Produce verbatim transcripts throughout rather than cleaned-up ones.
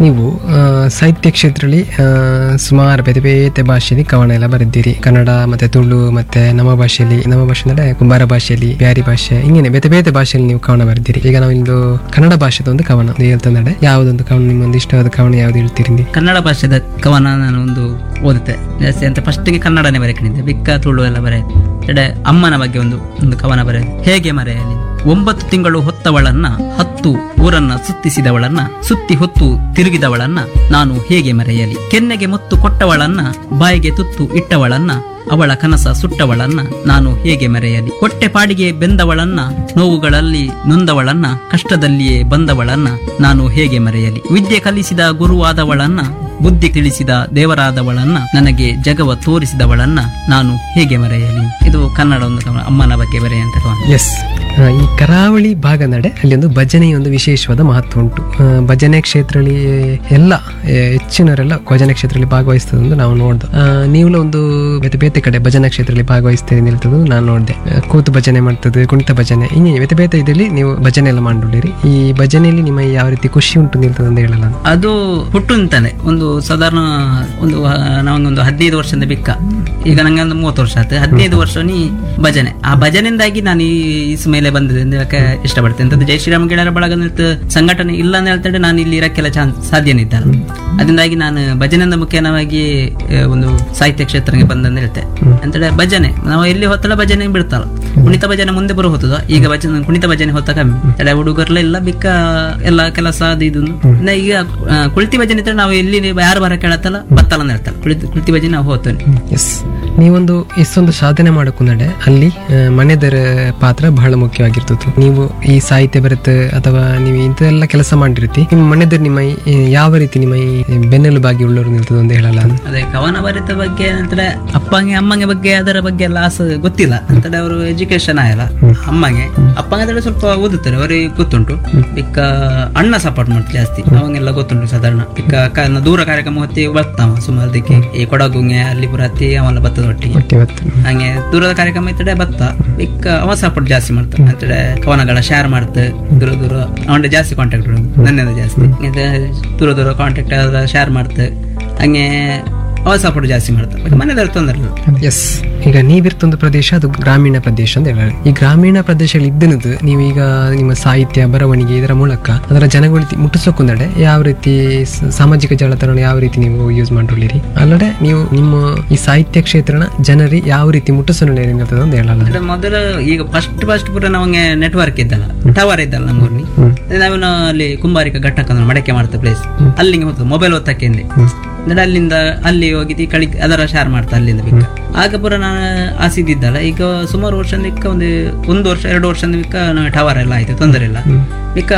ನೀವು ಆ, ಸಾಹಿತ್ಯ ಕ್ಷೇತ್ರದಲ್ಲಿ ಆ, ಸುಮಾರು ಬೇತೆ ಬೇತೆ ಭಾಷೆಯಲ್ಲಿ ಕವನ ಎಲ್ಲ ಬರೆದಿರಿ. ಕನ್ನಡ ಮತ್ತೆ ತುಳು ಮತ್ತೆ ನಮ್ಮ ಭಾಷೆಯಲ್ಲಿ, ನಮ್ಮ ಭಾಷೆ ಅಂದ್ರೆ ಕುಂಬಾರ ಭಾಷೆಯಲ್ಲಿ, ಬ್ಯಾರಿ ಭಾಷೆ, ಹಿಂಗೇನೆ ಬೇತೆ ಬೇತೆ ಭಾಷೆಯಲ್ಲಿ ನೀವು ಕವನ ಬರೆದಿರಿ. ಈಗ ನಾವು ಇಂದು ಕನ್ನಡ ಭಾಷೆದ ಒಂದು ಕವನ ಹೇಳ್ತಂದ್ರೆ ಯಾವ್ದೊಂದು ಕವನ ನಿಮ್ಮೊಂದು ಇಷ್ಟವಾದ ಕವನ ಯಾವ್ದು ಹೇಳ್ತೀರಿ ನೀವು? ಕನ್ನಡ ಭಾಷೆದ ಕವನ ನಾನು ಒಂದು ಓದುತ್ತೆ ಜಾಸ್ತಿ ಅಂತ ಫಸ್ಟಿಗೆ ಕನ್ನಡನೇ ಬರೆಕೊಂಡಿದ್ದೆ. ಬಿಕ್ಕ ತುಳು ಎಲ್ಲ ಬರೆ ಎಡೆ ಅಮ್ಮನ ಬಗ್ಗೆ ಒಂದು ಒಂದು ಕವನ ಬರೆ. ಹೇಗೆ ಮರೆಯಲಿ? ಒಂಬತ್ತು ತಿಂಗಳು ಹೊತ್ತವಳನ್ನ, ಹತ್ತು ಊರನ್ನ ಸುತ್ತಿಸಿದವಳನ್ನ, ಸುತ್ತಿ ಹೊತ್ತು ತಿರುಗಿದವಳನ್ನ ನಾನು ಹೇಗೆ ಮರೆಯಲಿ? ಕೆನ್ನೆಗೆ ಮುತ್ತು ಕೊಟ್ಟವಳನ್ನ, ಬಾಯಿಗೆ ತುತ್ತು ಇಟ್ಟವಳನ್ನ, ಅವಳ ಕನಸ ಸುಟ್ಟವಳನ್ನ ನಾನು ಹೇಗೆ ಮರೆಯಲಿ? ಹೊಟ್ಟೆ ಪಾಡಿಗೆ ಬೆಂದವಳನ್ನ, ನೋವುಗಳಲ್ಲಿ ನೊಂದವಳನ್ನ, ಕಷ್ಟದಲ್ಲಿಯೇ ಬಂದವಳನ್ನ ನಾನು ಹೇಗೆ ಮರೆಯಲಿ? ವಿದ್ಯೆ ಕಲಿಸಿದ ಗುರುವಾದವಳನ್ನ, ಬುದ್ಧಿ ತಿಳಿಸಿದ ದೇವರಾದವಳನ್ನ, ನನಗೆ ಜಗವ ತೋರಿಸಿದವಳನ್ನ ನಾನು ಹೇಗೆ ಮರೆಯಲಿ? ಇದು ಕನ್ನಡ ಒಂದು ಕವನ, ಅಮ್ಮನ ಬಗ್ಗೆ ಬರೆಯುವಂತ ಕವನ. ಎಸ್, ಈ ಕರಾವಳಿ ಭಾಗ ನಡೆ ಅಲ್ಲಿ ಒಂದು ಭಜನೆಯ ಒಂದು ವಿಶೇಷವಾದ ಮಹತ್ವ ಉಂಟು. ಆ, ಭಜನೆ ಕ್ಷೇತ್ರದಲ್ಲಿ ಎಲ್ಲ ಆ, ಹೆಚ್ಚಿನವರೆಲ್ಲ ಭಜನೆ ಕ್ಷೇತ್ರದಲ್ಲಿ ಭಾಗವಹಿಸ್ತದಂದು ನಾವು ನೋಡ್ದು. ನೀವು ಒಂದು ಬೇತೆ ಬೇತೆ ಕಡೆ ಭಜನಾ ಕ್ಷೇತ್ರದಲ್ಲಿ ಭಾಗವಹಿಸ್ತೇನೆ ನಿಲ್ತದ್ದು ನಾನು ನೋಡಿದೆ. ಕೂತು ಭಜನೆ ಮಾಡ್ತದೆ, ಕುಣಿತ ಭಜನೆ, ಹಿಂಗೆ ಬೇತೆ ಬೇತೆ ಇದರಲ್ಲಿ ನೀವು ಭಜನೆ ಎಲ್ಲ ಮಾಡಿರಿ. ಈ ಭಜನೆಯಲ್ಲಿ ನಿಮ್ಮ ಯಾವ ರೀತಿ ಖುಷಿ ಉಂಟು ನಿಲ್ತದೆ ಅಂತ ಹೇಳಲ್ಲ? ಅದು ಹುಟ್ಟು ಅಂತಾನೆ ಒಂದು ಸಾಧಾರಣ ಒಂದು ನಾವೊಂದು ಹದಿನೈದು ವರ್ಷದಿಂದ ಬಿಕ್ಕ, ಈಗ ನಂಗೆ ಒಂದು ಮೂವತ್ತು ವರ್ಷ ಆಯ್ತು. ಹದಿನೈದು ವರ್ಷ ನೀ ಭಜನೆ, ಆ ಭಜನೆಯಿಂದಾಗಿ ನಾನು ಈ ಇಸ್ ಮೇಲೆ ಬಂದಿದೆ ಅಂತ ಹೇಳಕ್ಕೆ ಇಷ್ಟಪಡ್ತೇನೆ. ಅಂತದ್ದು ಜೈ ಶ್ರೀರಾಮ್ ಗೆಳೆಯರ ಬಳಗ ಸಂಘಟನೆ ಇಲ್ಲ ಅಂತ ಹೇಳ್ತಾರೆ, ನಾನು ಇಲ್ಲಿ ಇರಕ್ಕೆಲ್ಲ ಚಾನ್ಸ್ ಸಾಧ್ಯನೇ ಇದ್ದಲ್ಲ. ಅದರಿಂದಾಗಿ ನಾನು ಭಜನೆಯಿಂದ ಮುಖ್ಯವಾಗಿ ಒಂದು ಸಾಹಿತ್ಯ ಕ್ಷೇತ್ರಕ್ಕೆ ಬಂದಂತ ಹೇಳ್ತೆ. ಅಂತೇಳಿ ಭಜನೆ ನಾವು ಎಲ್ಲಿ ಹೊತ್ತಲ್ಲ ಭಜನೆ ಬಿಡ್ತಾರ, ಕುಣಿತ ಭಜನೆ ಮುಂದೆ ಬರೋ ಹೊತ್ತದ, ಈಗ ಭಜನೆ ಕುಣಿತ ಭಜನೆ ಹೊತ್ತ ಕಮ್ಮಿ. ತಡೆ ಹುಡುಗರ್ಲ ಇಲ್ಲ ಬಿಕ್ಕ ಎಲ್ಲ ಕೆಲಸ ಅದು ಇದು. ಈಗ ಕುಳಿತಿ ಭಜನೆ ಇದ್ರೆ ನಾವು ಎಲ್ಲಿ ಯಾರು ಬರ ಕೇಳತ್ತಲ್ಲ ಬತ್ತಲ್ಲ ಅಂತ ಹೇಳ್ತಾರೆ. ಕುಳಿತಿ ಕುಳಿತಿ ಭಜನೆ ನಾವು ಹೋಗ್ತೇನೆ. ಎಸ್, ನೀವೊಂದು ಎಷ್ಟೊಂದು ಸಾಧನೆ ಮಾಡಕೊಂಡೆ ಅಲ್ಲಿ ಮನೆದರ ಪಾತ್ರ ಬಹಳ ಮುಖ್ಯವಾಗಿರ್ತದೆ. ನೀವು ಈ ಸಾಹಿತ್ಯ ಬರುತ್ತೆ ಅಥವಾ ನೀವು ಇಂಥೆಲ್ಲ ಕೆಲಸ ಮಾಡಿರ್ತಿ, ನಿಮ್ಮ ಮನೆದರ್ ನಿಮ್ಮ ಈ ಯಾವ ರೀತಿ ನಿಮ್ಮ ಈ ಬೆನ್ನೆಲುಬಾಗಿ ಉಳ್ಳೋರು ನಿಲ್ತದೆ ಅಂತ ಹೇಳಲ್ಲ? ಅದೇ ಕವನ ಬರಿತ ಬಗ್ಗೆ ಅಂತಂದ್ರೆ ಅಪ್ಪಂಗೆ ಅಮ್ಮಂಗೆ ಬಗ್ಗೆ ಅದರ ಬಗ್ಗೆ ಎಲ್ಲ ಆಸ ಗೊತ್ತಿಲ್ಲ ಅಂತಂದ್ರೆ ಅವರು ಎಜುಕೇಶನ್ ಆಗಲ್ಲ. ಅಮ್ಮಂಗೆ ಅಪ್ಪಂಗೆ ಅಂದ್ರೆ ಸ್ವಲ್ಪ ಓದುತ್ತಾರೆ, ಅವರಿಗೆ ಗೊತ್ತುಂಟು. ಬಿಕ್ಕ ಅಣ್ಣ ಸಪೋರ್ಟ್ ಮಾಡ್ತಾರೆ ಜಾಸ್ತಿ, ಅವಂಗೆಲ್ಲ ಗೊತ್ತುಂಟು ಸಾಧಾರಣ. ಬಿಕ್ಕ ದೂರ ಕಾರ್ಯಕ್ರಮ ಹೊತ್ತಿ ಬರ್ತಾವ ಸುಮಾರು ದಿಕ್ಕೆ, ಈ ಕೊಡಗುಂಗೆ ಅಲ್ಲಿ ಪುರತಿ ಅವೆಲ್ಲ ಬತ್ತದ ಒಟ್ಟಿಗೆ. ಹಂಗೆ ದೂರದ ಕಾರ್ಯಕ್ರಮ ಇತ್ತಡೆ ಬತ್ತ ಬಿಕ್ಕ ಅವ ಸಪೋರ್ಟ್ ಜಾಸ್ತಿ ಮಾಡ್ತಾರೆ ಅಂತೇಳಿ ಕವನಗಳ ಶೇರ್ ಮಾಡ್ತಾರೆ. ದೂರ ದೂರ ಅವನ ಜಾಸ್ತಿ ಕಾಂಟ್ಯಾಕ್ಟ್ ನನ್ನಿಂದ ಜಾಸ್ತಿ ದೂರ ದೂರ ಕಾಂಟ್ಯಾಕ್ಟ್ ಶೇರ್ ಮಾಡ್ತಾರೆ. ಹಂಗೆ ಅವ ಸಪೋರ್ಟ್ ಜಾಸ್ತಿ ಮಾಡ್ತಾರೆ, ಮನೆಯವ್ರ ತೊಂದರೆ. ಎಸ್, ಈಗ ನೀವಿರ್ತೊಂದು ಪ್ರದೇಶ ಅದು ಗ್ರಾಮೀಣ ಪ್ರದೇಶ ಅಂತ ಹೇಳಿ, ಈ ಗ್ರಾಮೀಣ ಪ್ರದೇಶದಲ್ಲಿ ಇದ್ದನದು ನೀವೀಗ ನಿಮ್ಮ ಸಾಹಿತ್ಯ ಬರವಣಿಗೆ ಇದರ ಮೂಲಕ ಅದರ ಜನಗಳಿಗೆ ಮುಟ್ಟಿಸೋಕೊಂಡೆ ಯಾವ ರೀತಿ ಸಾಮಾಜಿಕ ಜಾಲತಾಣ ಯಾವ ರೀತಿ ನೀವು ಯೂಸ್ ಮಾಡಿರಿ ಅಲ್ಲದೆ ನೀವು ನಿಮ್ಮ ಈ ಸಾಹಿತ್ಯ ಕ್ಷೇತ್ರನ ಜನರಿಗೆ ಯಾವ ರೀತಿ ಮುಟ್ಟಿಸೋಣ ಅಂತ ಹೇಳಲ್ಲ? ಮೊದಲು ಈಗ ಫಸ್ಟ್ ಫಸ್ಟ್ ಪೂರ ನಮಗೆ ನೆಟ್ವರ್ಕ್ ಇದ್ದಲ್ಲ, ಟವರ್ ಇದ್ದಲ್ಲ ನಮ್ಮೂರ್ನಿ. ನಾವೇನು ಅಲ್ಲಿ ಕುಂಬಾರಿಕ ಘಟ್ಟಕ ಮಡಕೆ ಮಾಡ್ತಾ ಪ್ಲೇಸ್ ಅಲ್ಲಿಗೆ ಹೋಗ್ತದೆ ಮೊಬೈಲ್ ಒತ್ತಕ್ಕೆ ಅಲ್ಲಿಂದ ಅಲ್ಲಿ ಹೋಗಿದ್ದು ಕಳಿ ಅದರ ಶೇರ್ ಮಾಡ್ತಾ ಅಲ್ಲಿಂದ ಬಿಕ್ಕ. ಆಗ ಪುರ ನಾನು ಆಸಿದ್ದಿದ್ದಲ್ಲ, ಈಗ ಸುಮಾರು ವರ್ಷ ಒಂದು ಒಂದು ವರ್ಷ ಎರಡು ವರ್ಷ ಟವರ್ ಎಲ್ಲ ಆಯ್ತು, ತೊಂದರೆ ಇಲ್ಲ. ಬಿಕ್ಕ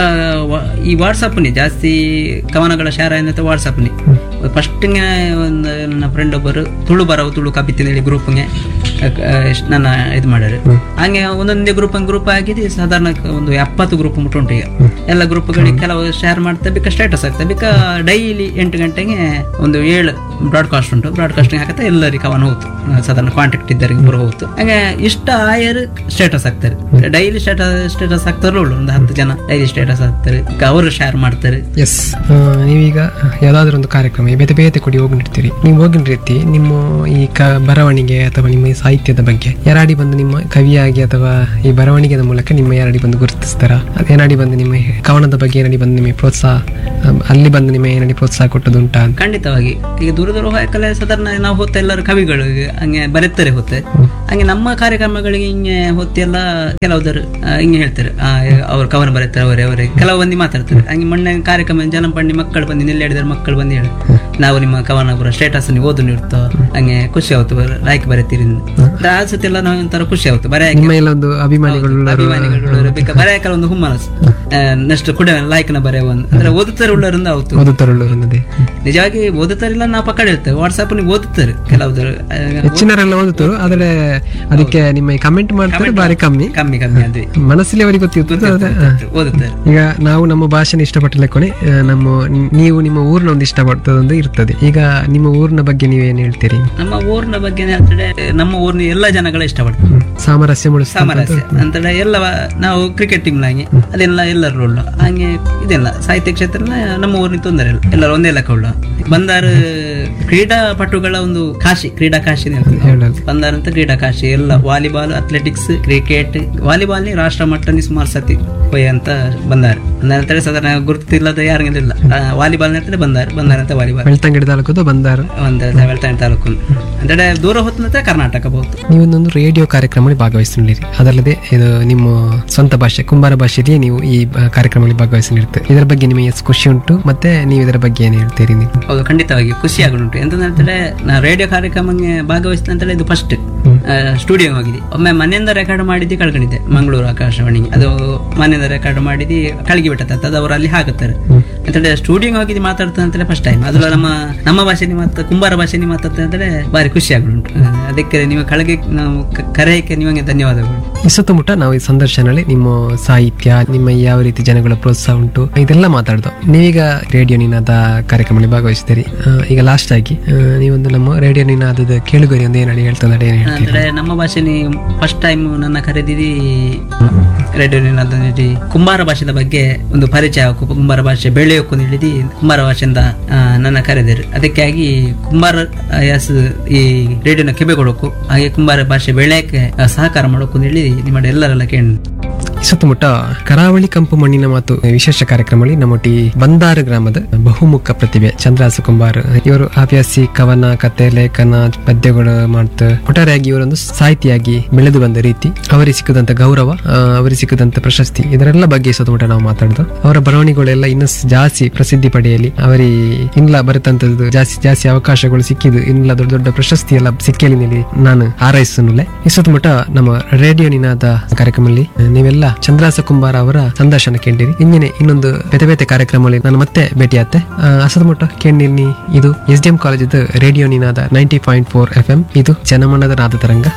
ಈ ವಾಟ್ಸಪ್ನಿ ಜಾಸ್ತಿ ಕವನಗಳ ಶೇರ್ ಏನಂತ ವಾಟ್ಸಪ್ನಿ. ಫಸ್ಟಿಗೆ ಒಂದು ನನ್ನ ಫ್ರೆಂಡ್ ಒಬ್ಬರು ತುಳು ಬರವು ತುಳು ಕಪಿತಿನ ಗ್ರೂಪ್ಗೆ ನನ್ನ ಇದು ಮಾಡ್ಯಾರ. ಹಂಗೆ ಒಂದೊಂದೇ ಗ್ರೂಪ್ ಗ್ರೂಪ್ ಆಗಿದೆ, ಸಾಧಾರಣ ಒಂದು ಎಪ್ಪತ್ತು ಗ್ರೂಪ್ ಮುಟ್ಟುಂಟು ಈಗ. ಎಲ್ಲ ಗ್ರೂಪ್ಗಳಿಗೆ ಕೆಲವು ಶೇರ್ ಮಾಡ್ತಾ ಬಿಕ್ಕ ಸ್ಟೇಟಸ್ ಆಗ್ತದೆ. ಬಿಕ್ಕ ಡೈಲಿ ಎಂಟು ಗಂಟೆಗೆ ಒಂದು ಏಳು ಬ್ರಾಡ್ಕಾಸ್ಟ್ ಉಂಟು, ಬ್ರಾಡ್ಕಾಸ್ಟಿಂಗ್ ಹಾಕತ್ತೆ ಎಲ್ಲರಿಗೆ ಕವನ ಹೋಗ್ತು, ಸಾಧಾರಣ ಕಾಂಟ್ಯಾಕ್ಟ್ ಇದ್ದರಿಗೆ ಬರೋ ಹೋಗ್ತು. ಹಂಗೆ ಇಷ್ಟ ಆಯರ್ ಸ್ಟೇಟಸ್ ಹಾಕ್ತಾರೆ, ಡೈಲಿ ಸ್ಟೇಟಸ್ ಸ್ಟೇಟಸ್ ಹಾಕ್ತಾರಲ್ಲ ಒಂದು ಹತ್ತು ಜನ ಡೈಲಿ ಸ್ಟೇಟಸ್ ಹಾಕ್ತಾರೆ, ಅವರು ಶೇರ್ ಮಾಡ್ತಾರೆ. ಎಸ್, ನೀವೀಗ ಯಾವ್ದಾದ್ರು ಒಂದು ಕಾರ್ಯಕ್ರಮ ಬೇತೆ ಬೇತೆ ಕೊಡಿ ಹೋಗಿರ್ತೀರಿ, ನೀವು ಹೋಗಿನ ರೀತಿ ನಿಮ್ಮ ಈ ಕ ಬರವಣಿಗೆ ಅಥವಾ ನಿಮ್ಮ ಈ ಸಾಹಿತ್ಯದ ಬಗ್ಗೆ ಯಾರಾಡಿ ಬಂದು ನಿಮ್ಮ ಕವಿಯಾಗಿ ಅಥವಾ ಈ ಬರವಣಿಗೆದ ಮೂಲಕ ನಿಮ್ಮ ಯಾರಾಡಿ ಬಂದು ಗುರುತಿಸ್ತಾರ? ಏನಾಡಿ ಬಂದು ನಿಮ್ಮ ಕವನದ ಬಗ್ಗೆ ಏನಾಡಿ ಬಂದು ನಿಮಗೆ ಪ್ರೋತ್ಸಾಹ, ಅಲ್ಲಿ ಬಂದು ನಿಮ್ಮ ಏನಾಡಿ ಪ್ರೋತ್ಸಾಹ ಕೊಟ್ಟದುಂಟಾ? ಖಂಡಿತವಾಗಿ. ಈಗ ದೂರ ದೂರ ಹೋಗಕ್ಕಲ್ಲ ಸಾಧಾರಣ ನಾವು ಹೊತ್ತ ಎಲ್ಲರೂ ಕವಿಗಳು ಹಂಗೆ ಬರೀತಾರೆ ಹೊತ್ತೆ. ಹಂಗೆ ನಮ್ಮ ಕಾರ್ಯಕ್ರಮಗಳಿಗೆ ಹಿಂಗೆ ಹೊತ್ತೆಲ್ಲ ಕೆಲವುದರು ಹಿಂಗೆ ಹೇಳ್ತಾರೆ, ಅವ್ರು ಕವನ ಬರೀತಾರೆ ಅವರೇ ಅವರೇ ಕೆಲವು ಮಂದಿ ಮಾತಾಡ್ತಾರೆ. ಹಂಗೆ ಮೊನ್ನೆ ಕಾರ್ಯಕ್ರಮ ಜನಪಣ್ಣಿ ಮಕ್ಕಳು ಬಂದು ನೆಲ್ಲಿ ಹಿಡಿದಾರೆ ಮಕ್ಕಳು ಬಂದು ಹೇಳಿ ನಾವು ನಿಮ್ಮ ಕವನ ಪುರ ಸ್ಟೇಟಸ್ ನೀವು ಓದು ಇರ್ತ ಹಂಗೆ ಖುಷಿ ಆಯ್ತು, ಲೈಕ್ ಬರೀತೀರಿ ಆ ಸತಿ ಎಲ್ಲ ನಾವು ಒಂಥರ ಖುಷಿ ಆಯ್ತು. ಬರೆಯಕ್ಕೆ ಅಭಿಮಾನಿಗಳು ಅಭಿಮಾನಿಗಳು ಬೇಕಾ ಬರೆಯಕಲ್ಲ ಒಂದು ಹುಮ್ಮನಸ್ ನೆಕ್ಸ್ಟ್ ಕೂಡ ಲೈಕ್ ನ ಬರೆಯ ಒಂದು ಅಂದ್ರೆ ಓದುತ್ತಾರೆ ಉಳ್ಳರಿಂದ ಆಯ್ತು. ನಿಜವಾಗಿ ಓದುತ್ತಾರಿಲ್ಲ ನಾವು ಪಕ್ಕಡೆ ಇರ್ತೇವೆ, ವಾಟ್ಸ್ಆಪ್ ನೀವು ಓದುತ್ತಾರೆ ಕೆಲವರು ಹೆಚ್ಚಿನರೆಲ್ಲ ಓದುತ್ತಾರೆ, ಆದ್ರೆ ಅದಕ್ಕೆ ನಿಮ್ಮ ಕಮೆಂಟ್ ಮಾಡ್ತಾರೆ ಬಾರಿ ಕಮ್ಮಿ ಕಮ್ಮಿ ಕಮ್ಮಿ ಅದೇ ಮನಸ್ಸಲ್ಲಿ ಅವರಿಗೆ ಗೊತ್ತಿರ್ತದೆ ಓದುತ್ತಾರೆ. ಈಗ ನಾವು ನಮ್ಮ ಭಾಷೆನ ಇಷ್ಟಪಟ್ಟಲೆ ಕೊನೆ ನಮ್ಮ ನೀವು ನಿಮ್ಮ ಊರ್ನ ಒಂದು ಇಷ್ಟಪಡ್ತದೊಂದು ಇರ್ತದೆ. ಈಗ ನಿಮ್ಮ ಊರಿನ ಬಗ್ಗೆ ನೀವೇನ್ ಹೇಳ್ತೀರಿ? ನಮ್ಮ ಊರಿನ ಬಗ್ಗೆ ಹೇಳ್ತಾರೆ, ನಮ್ಮ ಊರಿನ ಎಲ್ಲ ಜನಗಳು ಇಷ್ಟಪಡ್ತಾರೆ. ಸಾಮರಸ್ಯ ಮೂಡಿಸ್ತಾ ಸಾಮರಸ್ಯ ಅಂತೇಳಿ ಎಲ್ಲ ನಾವು ಕ್ರಿಕೆಟ್ ಟೀಮ್ ಹಾಗೆ ಅದೆಲ್ಲ ಎಲ್ಲರೂ ಉಳ್ಳ ಹಂಗೆ ಇದೆಲ್ಲ ಸಾಹಿತ್ಯ ಕ್ಷೇತ್ರ ನಮ್ಮ ಊರಿನ ತೊಂದರೆ ಇಲ್ಲ, ಎಲ್ಲರೂ ಒಂದೇ ಲೆಕ್ಕ ಉಳ್ಳ. ಬಂದಾರ ಕ್ರೀಡಾಪಟುಗಳ ಒಂದು ಕಾಶಿ, ಕ್ರೀಡಾ ಕಾಶಿ ಹೇಳೋದು. ಬಂದಾರ ಅಂತ ಕ್ರೀಡಾ ಕಾಶಿ ಎಲ್ಲ ವಾಲಿಬಾಲ್, ಅಥ್ಲೆಟಿಕ್ಸ್, ಕ್ರಿಕೆಟ್, ವಾಲಿಬಾಲ್ ರಾಷ್ಟ್ರ ಮಟ್ಟ ಸುಮಾರು ಸತಿ ಹೋಯ್ ಅಂತ ಬಂದಾರ. ಅಂತೇಳಿ ಸಾಧಾರಣ ಗುರುತಿಲ್ಲದ ಯಾರಿಗಿಲ್ಲ. ವಾಲಿಬಾಲ್ ಅಂತೇಳಿ ಬಂದಾರ ಬಂದಾರ ಅಂತ ವಾಲಿಬಾಲ್ ಬೆಳ್ತಂಗಡಿ ತಾಲೂಕು ಬಂದಾರ ಒಂದು ಬೆಳ್ತಂಗಡಿ ತಾಲೂಕು ಅಂದ್ರೆ ದೂರ ಹೊತ್ತು ಕರ್ನಾಟಕ ಬಹುದು. ನೀವೊಂದೊಂದು ರೇಡಿಯೋ ಕಾರ್ಯಕ್ರಮದಲ್ಲಿ ಭಾಗವಹಿಸಿದ್ದೀರಿ, ಅದಲ್ಲದೆ ಇದು ನಿಮ್ಮ ಸ್ವಂತ ಭಾಷೆ ಕುಂಬಾರ ಭಾಷೆಯಲ್ಲಿ ನೀವು ಈ ಕಾರ್ಯಕ್ರಮದಲ್ಲಿ ಭಾಗವಹಿಸಿರ್ತೀರಿ. ಇದರ ಬಗ್ಗೆ ನಿಮಗೆ ಎಷ್ಟು ಖುಷಿ ಉಂಟು, ಮತ್ತೆ ನೀವು ಇದರ ಬಗ್ಗೆ ಏನ್ ಹೇಳ್ತೀರಿ? ನೀವು ಹೌದು, ಖಂಡಿತವಾಗಿ ಖುಷಿ ಆಗುಂಟು. ಎಂತಂದ್ರೆ ನಾ ರೇಡಿಯೋ ಕಾರ್ಯಕ್ರಮಕ್ಕೆ ಭಾಗವಹಿಸಿದ ಅಂತೇಳಿ ಇದು ಫಸ್ಟ್ ಸ್ಟುಡಿಯೋ ಹೋಗಿದೆ. ಒಮ್ಮೆ ಮನೆಯಿಂದ ರೆಕಾರ್ಡ್ ಮಾಡಿದ್ದು ಕಳ್ಕೊಂಡಿದ್ದೆ ಮಂಗಳೂರು ಆಕಾಶವಾಣಿಗೆ. ಅದು ಮನೆಯಿಂದ ರೆಕಾರ್ಡ್ ಮಾಡಿದ್ದು ಕಳಗಿ ಬಿಟ್ಟದ ಅದು ಅವ್ರು ಅಲ್ಲಿ ಹಾಕುತ್ತಾರೆ ಅಂತೇಳಿ ಸ್ಟುಡಿಯೋ ಹೋಗಿದ್ದು ಮಾತಾಡ್ತಾರೆ ಅಂತೇಳಿ ಫಸ್ಟ್ ಟೈಮ್. ಅದ್ರಲ್ಲಿ ನಮ್ಮ ನಮ್ಮ ಭಾಷೆನಿ ಮಾತ ಕುಂಬಾರ ಭಾಷೆನಿ ಮಾತಾಡ್ತಾರೆ ಅಂತೇಳಿ ಭಾರಿ ಖುಷಿ ಆಗುಂಟು. ಅದಕ್ಕೆ ನೀವು ಕಳಗೆ ನಾವು ಕರೆಯಕ್ಕೆ ನಿಮಗೆ ಧನ್ಯವಾದಗಳು. ಈ ಸುತ್ತಮುತ್ತ ನಾವು ಈ ಸಂದರ್ಶನದಲ್ಲಿ ನಿಮ್ಮ ಸಾಹಿತ್ಯ, ನಿಮ್ಮ ಯಾವ ರೀತಿ ಜನಗಳ ಪ್ರೋತ್ಸಾಹ ಉಂಟು ಇದೆಲ್ಲ ಮಾತಾಡ್ದು. ನೀವೀಗ ರೇಡಿಯೋ ನಿನಾದ ಕಾರ್ಯಕ್ರಮದಲ್ಲಿ ಭಾಗವಹಿಸಿದ್ದೀರಿ. ಈಗ ಲಾಸ್ಟ್ ಆಗಿ ನೀವೊಂದು ನಮ್ಮ ರೇಡಿಯೋ ನಿನಾದದ ಕೇಳುಗರಿ ಒಂದು ಏನ್ ಹೇಳ್ತಾರೆ? ಏನ್ ಹೇಳ್ತೀರಿ? ಅಂದ್ರೆ ನಮ್ಮ ಭಾಷೆನಿ ಫಸ್ಟ್ ಟೈಮ್ ನನ್ನ ಕರೆದಿರಿ ರೇಡಿಯೋ ನಿನಾದ ಕುಂಬಾರ ಭಾಷೆದ ಬಗ್ಗೆ ಒಂದು ಪರಿಚಯ, ಕುಂಬಾರ ಭಾಷೆ ಬೆಳೆಯೋಕು ಹೇಳಿದಿ ಕುಂಬಾರ ಭಾಷೆಯಿಂದ ನನ್ನ ಕರೆದಿರು. ಅದಕ್ಕಾಗಿ ಕುಂಬಾರ ಯಾಸ್ ಈ ರೇಡಿಯೋನ ಕಿಬೆ ಕೊಡೋಕು, ಹಾಗೆ ಕುಂಬಾರ ಭಾಷೆ ಬೆಳೆಯಕ್ಕೆ ಸಹಕಾರ ಮಾಡೋಕು ಹೇಳಿ ನಿಮ್ಮ ಎಲ್ಲರೆಲ್ಲ ಕೇಳಿ. ಸುತ್ತಮುತ್ತ ಕರಾವಳಿ ಕಂಪು ಮಣ್ಣಿನ ಮಾತು ವಿಶೇಷ ಕಾರ್ಯಕ್ರಮದಲ್ಲಿ ನಮ್ಮೊಟ್ಟಿ ಬಂದಾರ ಗ್ರಾಮದ ಬಹುಮುಖ ಪ್ರತಿಭೆ ಚಂದ್ರಾಸ ಕುಂಬಾರ್ ಇವರು ಹವ್ಯಾಸಿ ಕವನ, ಕತೆ, ಲೇಖನ, ಪದ್ಯಗಳು ಮಾಡ್ತಾ ಒಟ್ಟಾರೆಯಾಗಿ ಇವರೊಂದು ಸಾಹಿತಿಯಾಗಿ ಬೆಳೆದು ಬಂದ ರೀತಿ, ಅವರಿಗೆ ಸಿಕ್ಕದಂತ ಗೌರವ, ಅವರಿಗೆ ಸಿಕ್ಕದಂತ ಪ್ರಶಸ್ತಿ, ಇದರೆಲ್ಲ ಬಗ್ಗೆ ಸುತ್ತಮುತ್ತ ನಾವು ಮಾತಾಡ್ದು. ಅವರ ಬರವಣಿಗೆಗಳೆಲ್ಲ ಇನ್ನೂ ಜಾಸ್ತಿ ಪ್ರಸಿದ್ಧಿ ಪಡೆಯಲಿ, ಅವರಿಗೆ ಇಲ್ಲ ಬರುತ್ತಂತದ್ದು ಜಾಸ್ತಿ ಜಾಸ್ತಿ ಅವಕಾಶಗಳು ಸಿಕ್ಕಿದ್ದು, ಇಲ್ಲ ದೊಡ್ಡ ದೊಡ್ಡ ಪ್ರಶಸ್ತಿ ಎಲ್ಲ ಸಿಕ್ಕಲಿ ನಾನು ಹಾರೈಸುನುಲೆ. ಈ ಸುತ್ತಮುತ್ತ ನಮ್ಮ ರೇಡಿಯೋ ನಿನಾದ ಕಾರ್ಯಕ್ರಮದಲ್ಲಿ ನೀವೆಲ್ಲ ಚಂದ್ರಾಸ ಕುಂಬಾರ ಅವರ ಸಂದರ್ಶನ ಕೇಳಿರಿ. ಇನ್ನೇನೆ ಇನ್ನೊಂದು ಬೇತೆ ಬೇತೆ ಕಾರ್ಯಕ್ರಮದಲ್ಲಿ ನಾನು ಮತ್ತೆ ಭೇಟಿಯಾತ್ತೆ. ಅಸದಮುಟ್ಟ ಕೇಳಿನಿ. ಇದು S D M college radio ನಿನಾದ ninety point four F M. ಇದು ಜನಮನದ ನಾದ ತರಂಗ.